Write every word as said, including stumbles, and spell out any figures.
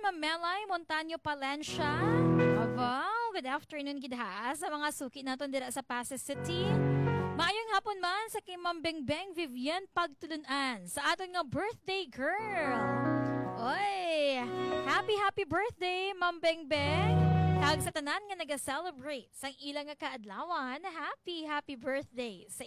Ma'am Melay Montaño Palencia. Wow, good afternoon gid ha sa mga suki naton dira sa Pasay City. Maayong hapon man sa kay Ma'am Bengbeng Vivian Pagtulunan sa aton nga birthday girl. Oy, happy happy birthday Ma'am Bengbeng. Kag sa tanan nga naga-celebrate sang ilang nga kaadlawan, happy happy birthday sa